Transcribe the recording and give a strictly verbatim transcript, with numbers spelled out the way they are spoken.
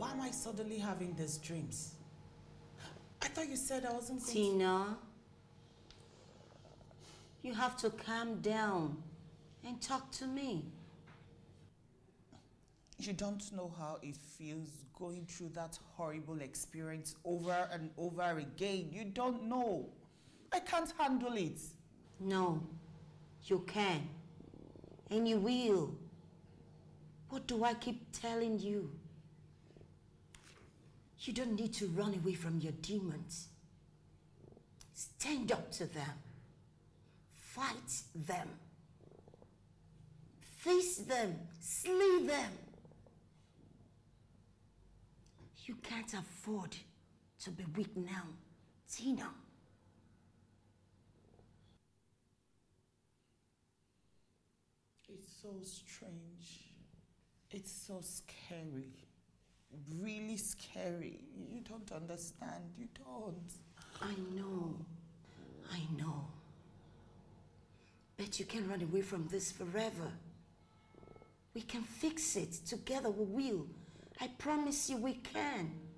Why am I suddenly having these dreams? I thought you said I wasn't going Tina, to... you have to calm down and talk to me. You don't know how it feels going through that horrible experience over and over again. You don't know. I can't handle it. No, you can. And you will. What do I keep telling you? You don't need to run away from your demons. Stand up to them. Fight them. Face them. Slay them. You can't afford to be weak now, Tina. It's so strange. It's so scary. Really scary. You don't understand. You don't. I know. I know. Bet you can't run away from this forever. We can fix it. Together we will. I promise you we can.